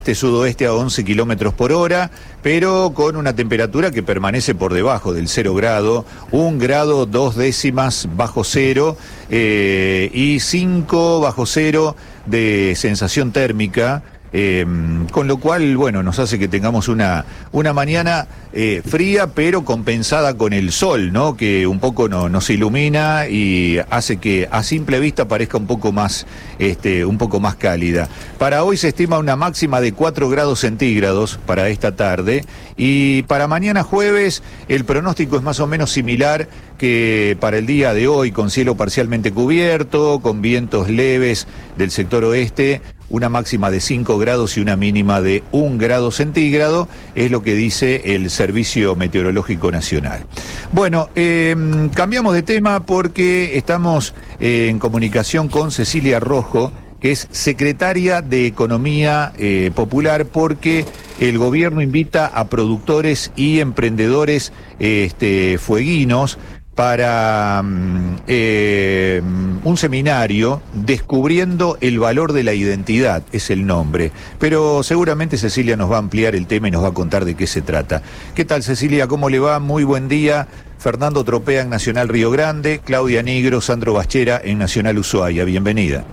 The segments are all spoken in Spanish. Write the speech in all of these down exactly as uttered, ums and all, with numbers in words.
Este sudoeste a once kilómetros por hora, pero con una temperatura que permanece por debajo del cero grado, un grado dos décimas bajo cero eh, y cinco bajo cero de sensación térmica. Eh, con lo cual, bueno, nos hace que tengamos una, una mañana eh, fría, pero compensada con el sol, ¿no? Que un poco no, nos ilumina y hace que a simple vista parezca un poco más, este, un poco más cálida. Para hoy se estima una máxima de cuatro grados centígrados para esta tarde, y para mañana jueves el pronóstico es más o menos similar que para el día de hoy, con cielo parcialmente cubierto, con vientos leves del sector oeste, una máxima de cinco grados y una mínima de un grado centígrado, es lo que dice el Servicio Meteorológico Nacional. Bueno, eh, cambiamos de tema porque estamos eh, en comunicación con Cecilia Rojo, que es secretaria de Economía eh, Popular, porque el gobierno invita a productores y emprendedores eh, este, fueguinos para eh, un seminario Descubriendo el Valor de la Identidad, es el nombre. Pero seguramente Cecilia nos va a ampliar el tema y nos va a contar de qué se trata. ¿Qué tal, Cecilia? ¿Cómo le va? Muy buen día. Fernando Tropea en Nacional Río Grande, Claudia Nigro, Sandro Bachera en Nacional Ushuaia. Bienvenida.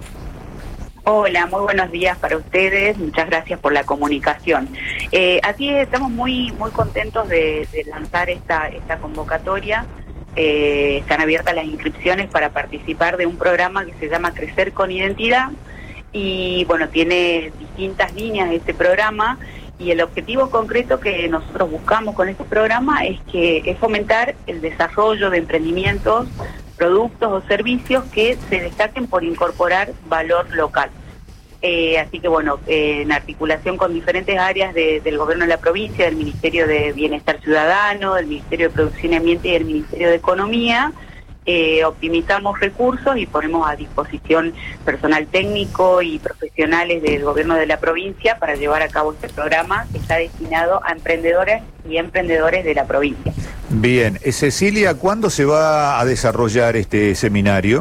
Hola, muy buenos días para ustedes, muchas gracias por la comunicación. Eh, así es, estamos muy muy contentos de, de lanzar esta, esta convocatoria. Eh, están abiertas las inscripciones para participar de un programa que se llama Crecer con Identidad, y bueno, tiene distintas líneas de este programa, y el objetivo concreto que nosotros buscamos con este programa es que es fomentar el desarrollo de emprendimientos, productos o servicios que se destaquen por incorporar valor local. Eh, así que bueno, eh, en articulación con diferentes áreas de, del gobierno de la provincia, del Ministerio de Bienestar Ciudadano, del Ministerio de Producción y Ambiente y del Ministerio de Economía, eh, optimizamos recursos y ponemos a disposición personal técnico y profesionales del gobierno de la provincia para llevar a cabo este programa que está destinado a emprendedores y emprendedores de la provincia. Bien, Cecilia, ¿cuándo se va a desarrollar este seminario?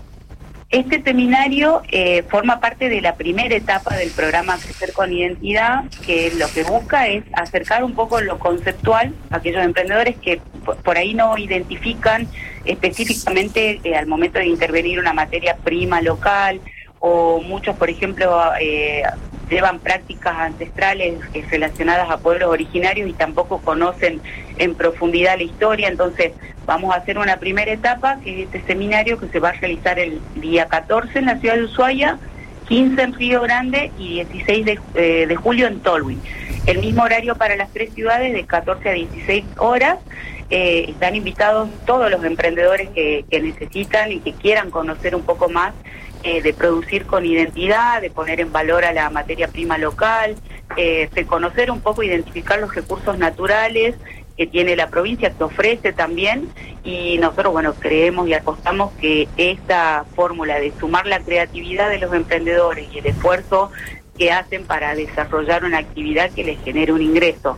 Este seminario eh, forma parte de la primera etapa del programa Crecer con Identidad, que lo que busca es acercar un poco lo conceptual a aquellos emprendedores que por ahí no identifican específicamente eh, al momento de intervenir una materia prima local, o muchos, por ejemplo, eh, llevan prácticas ancestrales eh, relacionadas a pueblos originarios y tampoco conocen en profundidad la historia. Entonces vamos a hacer una primera etapa, que es este seminario que se va a realizar el día catorce en la ciudad de Ushuaia, quince en Río Grande y dieciséis de, eh, de julio en Tolwyn. El mismo horario para las tres ciudades, de catorce a dieciséis horas. Eh, están invitados todos los emprendedores que, que necesitan y que quieran conocer un poco más eh, de producir con identidad, de poner en valor a la materia prima local, eh, reconocer un poco, identificar los recursos naturales que tiene la provincia, que ofrece también, y nosotros, bueno, creemos y apostamos que esta fórmula de sumar la creatividad de los emprendedores y el esfuerzo que hacen para desarrollar una actividad que les genere un ingreso,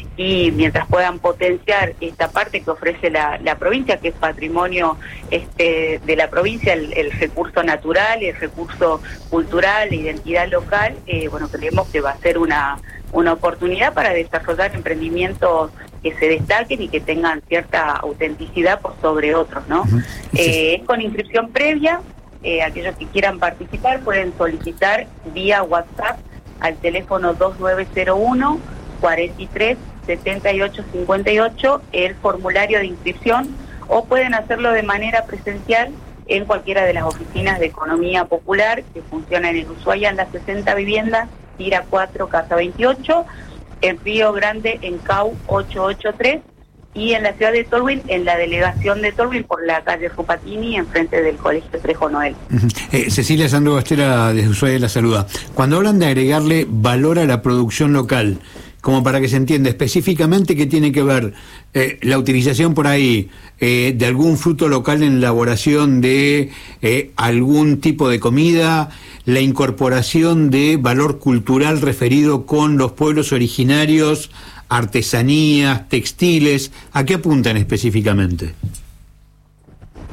y mientras puedan potenciar esta parte que ofrece la, la provincia, que es patrimonio este, de la provincia, el, el recurso natural, el recurso cultural, la identidad local, eh, bueno, creemos que va a ser una, una oportunidad para desarrollar emprendimientos que se destaquen y que tengan cierta autenticidad por sobre otros, ¿no? Uh-huh. eh, es con inscripción previa. Eh, aquellos que quieran participar pueden solicitar vía WhatsApp al teléfono dos nueve cero uno, cuarenta y tres, setenta y ocho cincuenta y ocho el formulario de inscripción, o pueden hacerlo de manera presencial en cualquiera de las oficinas de Economía Popular que funcionan en Ushuaia, en las sesenta viviendas, Tira cuatro, Casa veintiocho, en Río Grande, en Cau ochocientos ochenta y tres, y en la ciudad de Tolwyn, en la delegación de Tolwyn, por la calle Rupatini, enfrente del Colegio Trejo Noel. Uh-huh. eh, Cecilia, Sandro Bachera desde Ushuaia la saluda. Cuando hablan de agregarle valor a la producción local, como para que se entienda específicamente qué tiene que ver eh, la utilización por ahí eh, de algún fruto local en la elaboración de eh, algún tipo de comida, la incorporación de valor cultural referido con los pueblos originarios, artesanías, textiles, ¿a qué apuntan específicamente?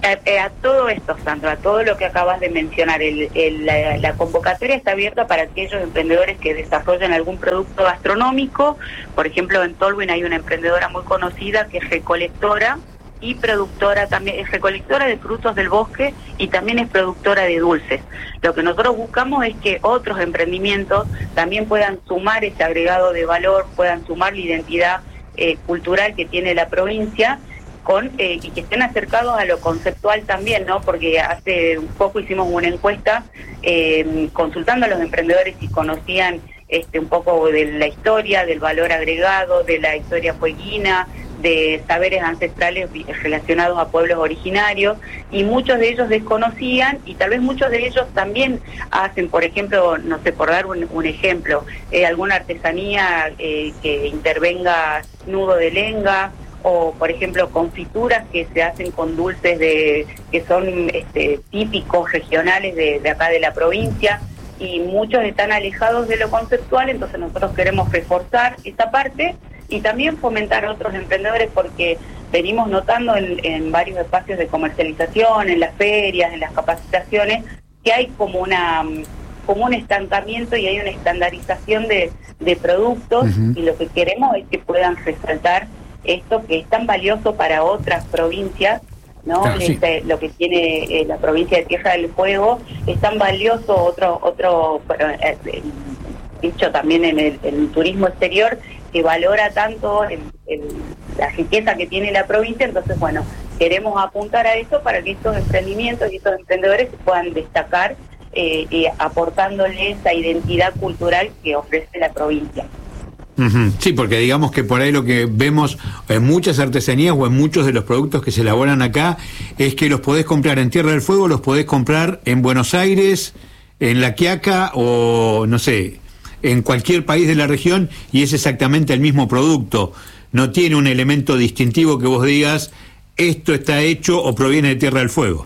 A, a todo esto, Sandra, a todo lo que acabas de mencionar, el, el, la, la convocatoria está abierta para aquellos emprendedores que desarrollan algún producto gastronómico. Por ejemplo, en Tolwyn hay una emprendedora muy conocida que es recolectora y productora también, es recolectora de frutos del bosque y también es productora de dulces. Lo que nosotros buscamos es que otros emprendimientos también puedan sumar ese agregado de valor, puedan sumar la identidad eh, cultural que tiene la provincia, con eh, y que estén acercados a lo conceptual también, ¿no? Porque hace un poco hicimos una encuesta eh, consultando a los emprendedores si conocían este un poco de la historia, del valor agregado, de la historia fueguina, de saberes ancestrales relacionados a pueblos originarios, y muchos de ellos desconocían, y tal vez muchos de ellos también hacen, por ejemplo, no sé, por dar un, un ejemplo, eh, alguna artesanía eh, que intervenga nudo de lenga, o por ejemplo confituras que se hacen con dulces de que son este, típicos regionales de, de acá de la provincia, y muchos están alejados de lo conceptual. Entonces nosotros queremos reforzar esa parte y también fomentar a otros emprendedores, porque venimos notando en, en varios espacios de comercialización, en las ferias, en las capacitaciones, que hay como una como un estancamiento y hay una estandarización de, de productos. Uh-huh. Y lo que queremos es que puedan resaltar esto que es tan valioso para otras provincias, ¿no? Claro, sí. Este, lo que tiene eh, la provincia de Tierra del Fuego es tan valioso, otro otro eh, eh, dicho también en el, en el turismo exterior, que valora tanto el, el, la riqueza que tiene la provincia. Entonces, bueno, queremos apuntar a eso para que estos emprendimientos y estos emprendedores puedan destacar eh, eh, aportándole esa identidad cultural que ofrece la provincia. Uh-huh. Sí, porque digamos que por ahí lo que vemos en muchas artesanías o en muchos de los productos que se elaboran acá es que los podés comprar en Tierra del Fuego, los podés comprar en Buenos Aires, en La Quiaca o no sé, en cualquier país de la región, y es exactamente el mismo producto. No tiene un elemento distintivo que vos digas esto está hecho o proviene de Tierra del Fuego.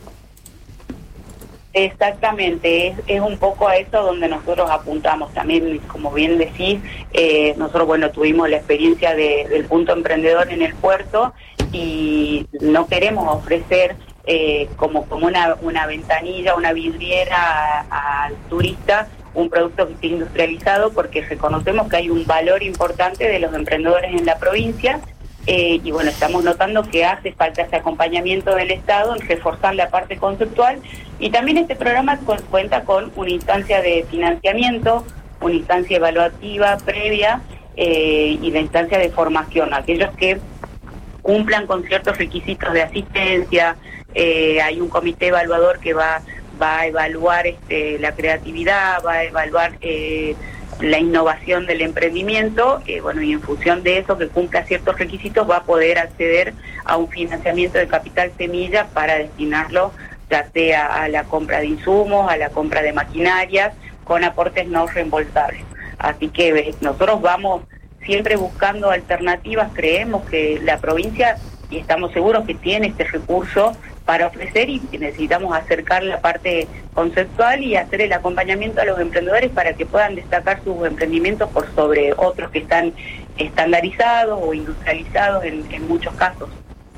Exactamente, es, es un poco a eso donde nosotros apuntamos también, como bien decís. Eh, nosotros, bueno, tuvimos la experiencia de, del punto emprendedor en el puerto, y no queremos ofrecer eh, como, como una, una ventanilla, una vidriera al turista un producto que esté industrializado, porque reconocemos que hay un valor importante de los emprendedores en la provincia. Eh, y bueno, estamos notando que hace falta ese acompañamiento del Estado en reforzar la parte conceptual, y también este programa cu- cuenta con una instancia de financiamiento, una instancia evaluativa previa eh, y la instancia de formación. Aquellos que cumplan con ciertos requisitos de asistencia, eh, hay un comité evaluador que va, va a evaluar este, la creatividad, va a evaluar Eh, la innovación del emprendimiento, eh, bueno, y en función de eso, que cumpla ciertos requisitos, va a poder acceder a un financiamiento de capital semilla para destinarlo ya sea a la compra de insumos, a la compra de maquinarias, con aportes no reembolsables. Así que eh, nosotros vamos siempre buscando alternativas. Creemos que la provincia, y estamos seguros que tiene este recurso para ofrecer, y necesitamos acercar la parte conceptual y hacer el acompañamiento a los emprendedores para que puedan destacar sus emprendimientos por sobre otros que están estandarizados o industrializados en, en muchos casos.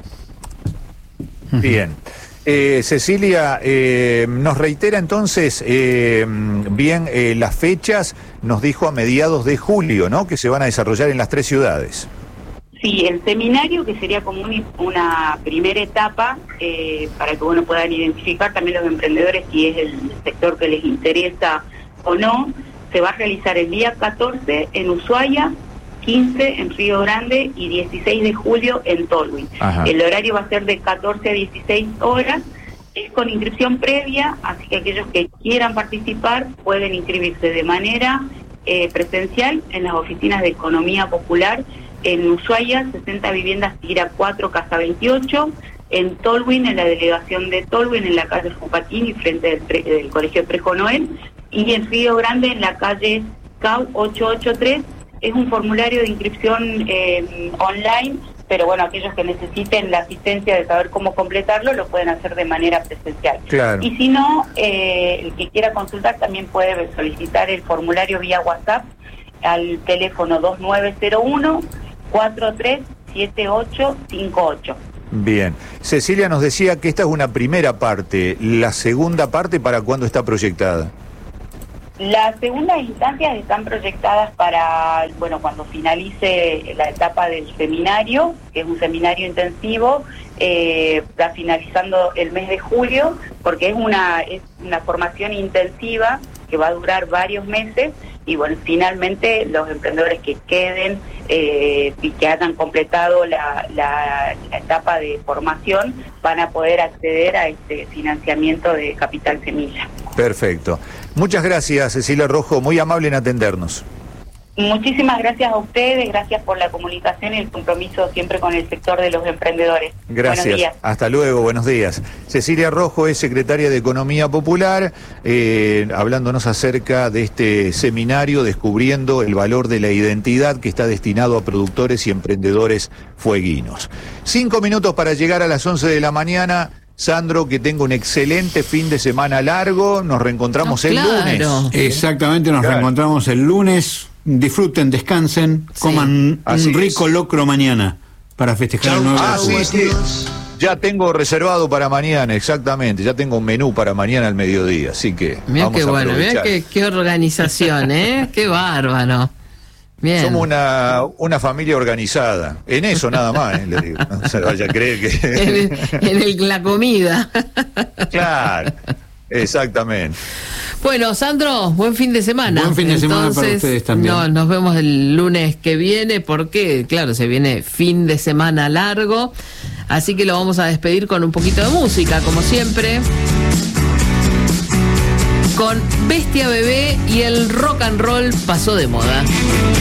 Bien. Eh, Cecilia, eh, nos reitera entonces eh, bien eh, las fechas. Nos dijo a mediados de julio, ¿no?, que se van a desarrollar en las tres ciudades. Sí, el seminario, que sería como un, una primera etapa eh, para que bueno puedan identificar también los emprendedores si es el sector que les interesa o no, se va a realizar el día catorce en Ushuaia, quince en Río Grande y dieciséis de julio en Tolwyn. Ajá. El horario va a ser de catorce a dieciséis horas, es con inscripción previa, así que aquellos que quieran participar pueden inscribirse de manera eh, presencial en las oficinas de Economía Popular, en Ushuaia, sesenta Viviendas Tira cuatro, Casa veintiocho, en Tolwyn, en la delegación de Tolwyn, en la calle Fupatini, frente del, pre, del Colegio Prejo Noel, y en Río Grande, en la calle Cau ochocientos ochenta y tres. Es un formulario de inscripción eh, online, pero bueno, aquellos que necesiten la asistencia de saber cómo completarlo, lo pueden hacer de manera presencial. Claro. Y si no, eh, el que quiera consultar también puede solicitar el formulario vía WhatsApp al teléfono dos nueve cero uno, cuatro tres siete ocho cinco ocho. Bien. Cecilia nos decía que esta es una primera parte. ¿La segunda parte para cuándo está proyectada? Las segundas instancias están proyectadas para, bueno, cuando finalice la etapa del seminario, que es un seminario intensivo, eh, está finalizando el mes de julio, porque es una, es una formación intensiva que va a durar varios meses, y bueno, finalmente los emprendedores que queden eh, y que hayan completado la, la, la etapa de formación van a poder acceder a este financiamiento de Capital Semilla. Perfecto. Muchas gracias, Cecilia Rojo, muy amable en atendernos. Muchísimas gracias a ustedes, gracias por la comunicación y el compromiso siempre con el sector de los emprendedores. Gracias. Buenos días. Hasta luego, buenos días. Cecilia Rojo es secretaria de Economía Popular, eh, hablándonos acerca de este seminario Descubriendo el Valor de la Identidad, que está destinado a productores y emprendedores fueguinos. Cinco minutos para llegar a las once de la mañana. Sandro, que tenga un excelente fin de semana largo. Nos reencontramos oh, el claro. lunes. Exactamente, nos Claro. reencontramos el lunes. Disfruten, descansen, Sí. coman Así un rico es. locro mañana para festejar el nuevo Ah, año. sí, sí. Ya tengo reservado para mañana, exactamente. Ya tengo un menú para mañana al mediodía, así que Mirá vamos qué a bueno, mirá aprovechar. qué, qué organización, ¿eh? Qué bárbaro. Bien. Somos una, una familia organizada. En eso nada más, ¿eh? Le digo. No se vaya a creer que... En, el- en el- la comida. Claro, exactamente. Bueno, Sandro, buen fin de semana. Buen fin de semana para Entonces, ustedes también. No, nos vemos el lunes que viene porque, claro, se viene fin de semana largo. Así que lo vamos a despedir con un poquito de música, como siempre. Con Bestia Bebé y el rock and roll pasó de moda.